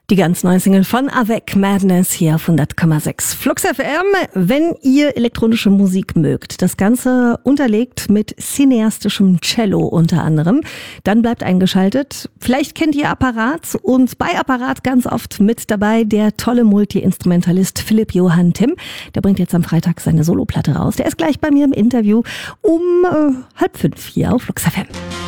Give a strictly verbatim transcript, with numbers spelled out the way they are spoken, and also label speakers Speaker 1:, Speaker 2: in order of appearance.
Speaker 1: Die ganz neue Single von Avec Madness hier auf hundert Komma sechs Flux F M. Wenn ihr elektronische Musik mögt, das Ganze unterlegt mit cineastischem Cello unter anderem, dann bleibt eingeschaltet. Vielleicht kennt ihr Apparat und bei Apparat ganz oft mit dabei der tolle Multi-Instrumentalist Philipp Johann Timm. Der bringt jetzt am Freitag seine Soloplatte raus. Der ist gleich bei mir im Interview um äh, halb fünf hier auf Flux F M.